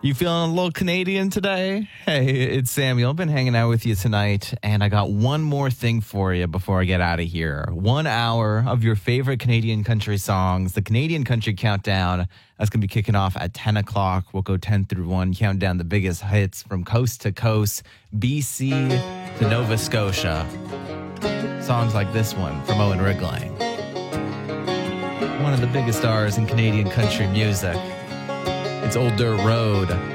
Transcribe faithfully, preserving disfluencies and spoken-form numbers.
You feeling a little Canadian today? Hey, it's Samuel. I've been hanging out with you tonight, and I got one more thing for you before I get out of here. One hour of your favorite Canadian country songs, the Canadian Country Countdown. That's going to be kicking off at ten o'clock. We'll go ten through one, count down the biggest hits from coast to coast, B C to Nova Scotia. Songs like this one from Owen Wrigley. One of the biggest stars in Canadian country music. It's Old Dirt Road.